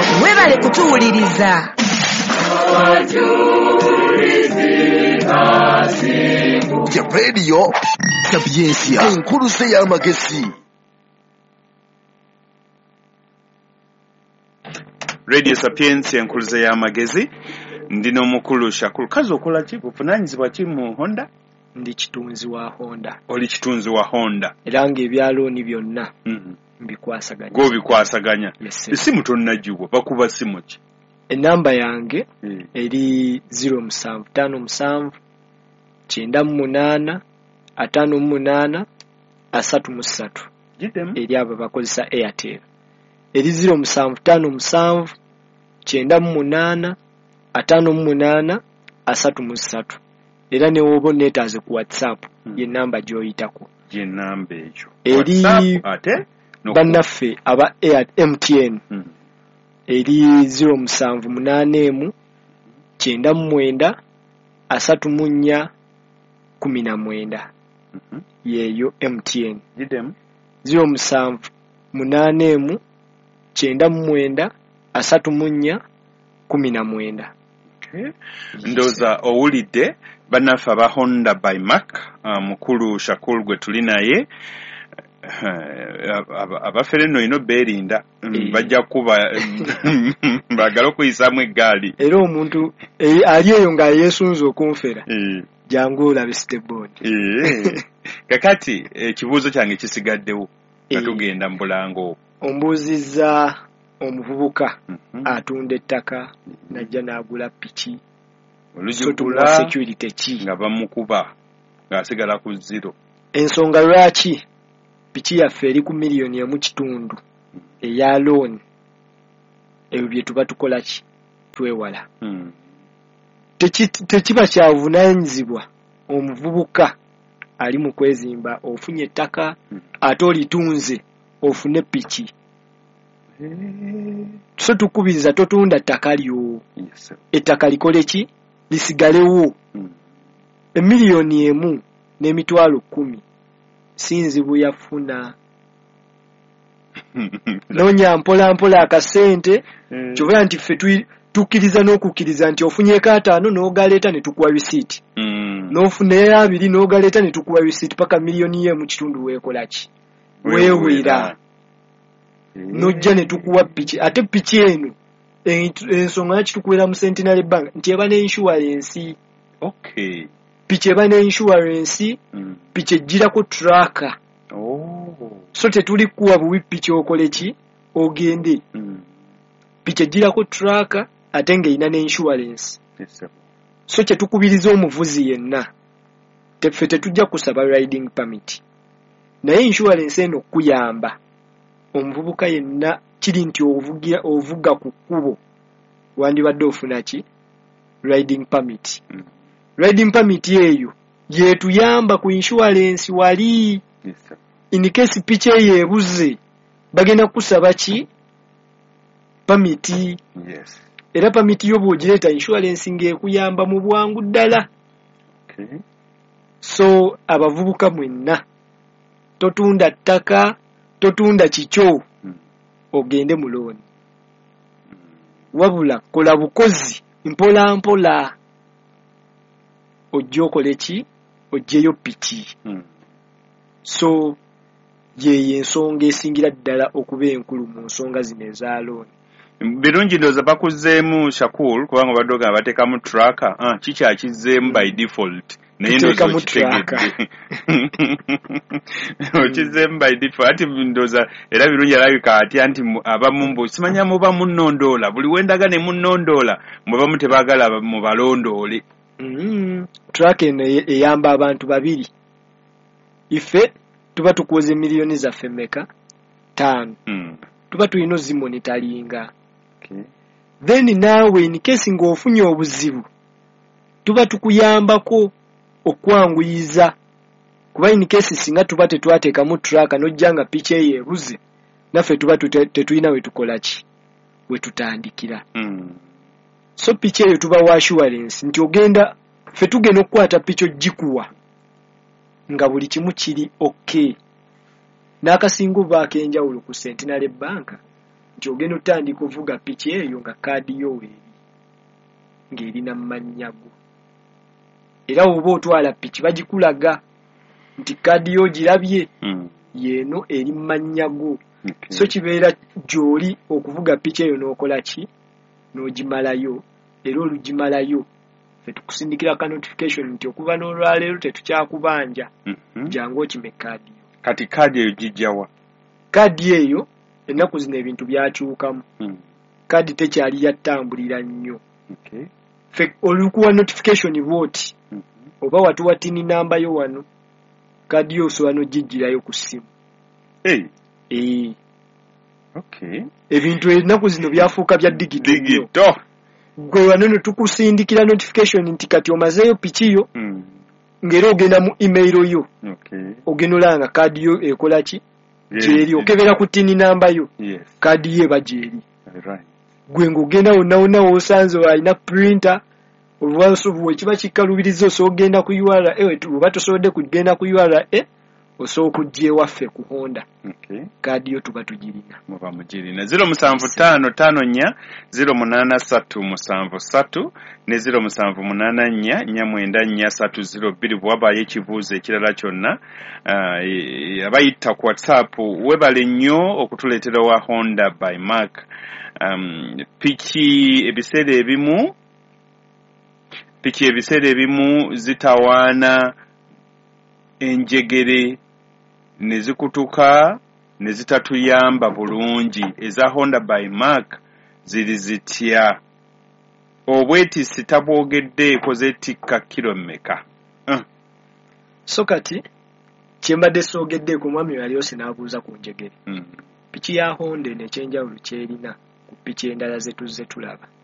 Webale kutuwuliriza. Ya radio Sapiensia enkuluze y'amagezi. Radio Sapiensia enkuluze y'amagezi. Ndino mukulu Shakul. Kazi okola ki? Buvunaanyizibwa ki mu Honda? Ndi kitunzi wa Honda. Oli kitunzi wa Honda. Era ng'ebyalooni byonna mbikwasaganya. Go bikwasaganya. Yes, Esimu tonnagiwa bakuba simu ki? Enamba yange eri 0757 98 58 33. Gitemu. Eri abo bakozesa Airtel. Eri 0757 98 58 33. Era ne wobo netaze ku WhatsApp ye namba gy'oyitako. Ye namba ekyo. Eri ate bannaffe aba MTN. Eri 0781 99 34 19. Yeyo MTN. Gitemu. 0781 99 34 19. Ndoza owulidde bannaffe aba Honda by Mac mukulu Shakul gwe tuli naye abafere nno ino beerinda bajja kuba bagala okuyisaamu eggaali. Era omuntu ali eyo nga yeesunza okunfera jangu olabe steboard. Kakati ekibuuzo kyange kisigaddewo nga tugenda mu bulango. Ombuuzizza omuvubuka atunda ettaka najja n'agula piki. Olugigula security ki nga bamukuba ng'asigala ku zero. Ensonga lwaki piki yaffe eri ku $1.5 eya loan. Ebyo bye tuba tukola ki twewala. Tekiba kyavunaanyizibwa omuvubuka ali mu kwezimba ofunye ettaka ate olitunze ofune piki. So tukubiriza totunda ttaka lyo. Ettaka likole ki lisigalewo. $1,000,010 sinzibu yafuna. Nonya mpola mpola akasente kyobera nti ffe tukkiriza n'okukkiriza nti ofunyeeko 5 n'ogaleeta ne tukuwa receipt. N'ofuna 2 n'ogaleeta ne tukuwa receipt paka $1,000,000 weekola ki? Weewera. Nojja ne tukuwa piki. Ate piki eno ensonga lwaki tukuwera mu Centenary Bank nti eba ne insurance. Okay. Piki eba ne insurance. Piki ejjirako tracker. So tetuli kuwa buwi piki okole ki ogende. Piki ejjirako tracker ate ng'erina ne insurance. So kye tukubiriza omuvuzi yenna teffe tetujja kusaba riding permit. Naye insurance eno kuyamba omuvubuka yenna kiri nti ovuga ku kkubo wandibadde ofuna ki riding permit. Riding permit eyo yetuyamba ku insurance wali. In case piki eyo ebuze bagenda kusaba ki permit. Era permit yo bw'ogireeta insurance ng'ekuyamba mu bwangu ddala. So abavubuka mwenna totunda ttaka totunda kikyo ogende mu loan. Wabula kola bukozi mpola mpola ojja okole ki ojjeyo piki. So ye ensonga esingira ddala okuba enkulu mu nsonga zino eza loan. Birungi ndowooza bakuzeemu Shakul kubanga baddoga abateekamu tracker kikyakizzeemu by default. Naye ndowooza okitegedde. Okizzeemu by default. Ati ndowooza era birungi alabika atya nti abamu mbu simanya muba munnondoola buli wendaga ne munnondoola mwebamu tebaagala mubalondoole. Tracker eno eyamba abantu babiri. Ife tuba tukoze miliyoni zaffe meka 5. Tuba tulina ozimonitalinga. Then naawe in case ng'ofunye obuzibu tuba tukuyambako okwanguyiza kuba in case singa tuba tetwateekamu tracker n'ojja nga piki eyo ebuze naffe tuba tetulina we tukola ki we tutandikira. So piki eyo tuba wa assurance nti ogenda ffe tugenda okukwata piki ogikuwa nga buli kimu kiri okay. N'akasinga obaako enjawulo ku Centenary Bank nti ogenda otandika ovuga piki eyo nga kaadi yo weeri ng'erina mannya go. Era oba otwala piki bagikulaga nti kaadi yo girabye yeeno eri mannya go. So kibeera gy'oli okuvuga piki eyo n'okola ki n'ogimalayo, era olugimalayo ffe tukusindikira ka notification nti okuva n'olwaleero tetukyakubanja jangu okime kaadi yo. Kati kaadi eyo gijjawa? Kaadi eyo ennaku zino ebintu byakyukamu. Kaadi tekyali yatambulira nnyo. Ffe olukuwa notification bw'oti oba watuwa tini namba yo wano kaadi yo osobola n'ogijjirayo ku ssimu. Ebintu ennaku zino byafuuka bya digito. Gwe wano ne tukusindikira notification nti kati omazeeyo piki yo ng'era ogenda mu email yo ogenda olanga kaadi yo ekola ki gyeri okebera ku tini namba yo kaadi yo eba gyeri. Gwe ng'ogenda wonna w'osanze alina printer olwasobola kiba kikkalubiriza osobola ogenda ku URL oba tosobodde kugenda ku URL osobola okujja ewaffe ku Honda. Kaadi yo tuba tugirina. Muba mugirina. 07554 08373 ne 078449302 bw'abaayo ekibuuzo ekirala kyonna abayita ku WhatsApp webale nnyo okutuleetera wa Honda by Mark. Piki ebiseera ebimu zitawaana enjegere ne zikutuka ne zitatuyamba bulungi. Eza Honda by Mark ziri zitya? Obwetisi tabwogeddeeko zeetikka kilo mmeka? So kati kyembadde soogeddeeko mwami yali osinaabuuza ku njegere. Piki ya Honda n'ekyenjawulo kyerina ku piki endala ze tuzze tulaba.